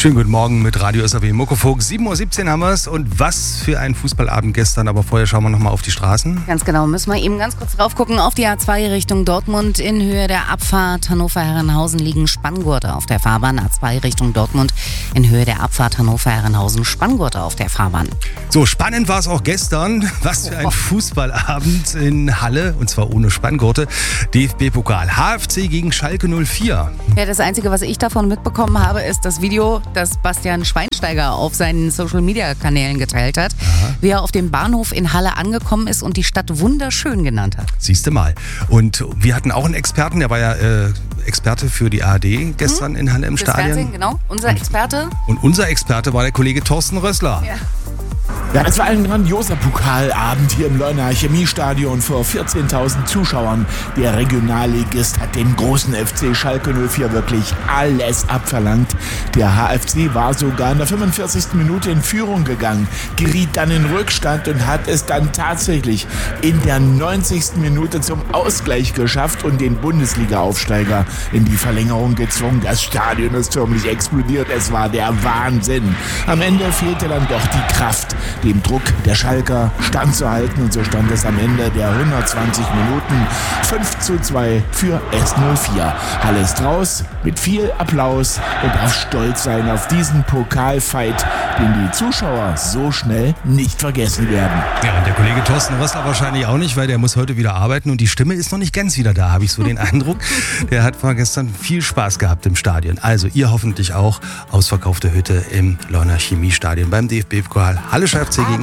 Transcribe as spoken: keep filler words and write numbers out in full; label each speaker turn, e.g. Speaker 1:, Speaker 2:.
Speaker 1: Schönen guten Morgen mit Radio S A W Muckefuck. sieben Uhr siebzehn haben wir es. Und was für ein Fußballabend gestern. Aber vorher schauen wir nochmal auf die Straßen.
Speaker 2: Ganz genau, müssen wir eben ganz kurz drauf gucken. Auf die A zwei Richtung Dortmund in Höhe der Abfahrt Hannover-Herrenhausen liegen Spanngurte auf der Fahrbahn. A zwei Richtung Dortmund in Höhe der Abfahrt Hannover-Herrenhausen Spanngurte auf der Fahrbahn.
Speaker 1: So, spannend war es auch gestern. Was für ein Fußballabend in Halle. Und zwar ohne Spanngurte. D F B-Pokal. H F C gegen Schalke null vier.
Speaker 2: Ja, das Einzige, was ich davon mitbekommen habe, ist das Video, das Bastian Schweinsteiger auf seinen Social-Media-Kanälen geteilt hat, Aha. wie er auf dem Bahnhof in Halle angekommen ist und die Stadt wunderschön genannt hat.
Speaker 1: Siehst du mal. Und wir hatten auch einen Experten, der war ja äh, Experte für die A R D gestern hm. in Halle im
Speaker 2: das
Speaker 1: Stadion.
Speaker 2: Fernsehen, genau. Unser Experte.
Speaker 1: Und unser Experte war der Kollege Thorsten Rössler.
Speaker 2: Ja.
Speaker 3: Ja, das war ein grandioser Pokalabend hier im Leuner Chemiestadion vor vierzehntausend Zuschauern. Der Regionalligist hat dem großen F C Schalke null vier wirklich alles abverlangt. Der H F C war sogar in der fünfundvierzigsten Minute in Führung gegangen, geriet dann in Rückstand und hat es dann tatsächlich in der neunzigsten Minute zum Ausgleich geschafft und den Bundesliga-Aufsteiger in die Verlängerung gezwungen. Das Stadion ist förmlich explodiert. Es war der Wahnsinn. Am Ende fehlte dann doch die Kraft, dem Druck der Schalker standzuhalten, und so stand es am Ende der hundertzwanzig Minuten fünf zu zwei für S null vier. Halle ist raus mit viel Applaus und darf stolz sein auf diesen Pokalfight, den die Zuschauer so schnell nicht vergessen werden.
Speaker 1: Ja, und der Kollege Thorsten Rössler wahrscheinlich auch nicht, weil der muss heute wieder arbeiten und die Stimme ist noch nicht ganz wieder da, habe ich so den Eindruck. Der hat vorgestern viel Spaß gehabt im Stadion. Also ihr hoffentlich auch. Ausverkaufte Hütte im Leuner Chemiestadion beim D F B-Pokal. Halle F C gegen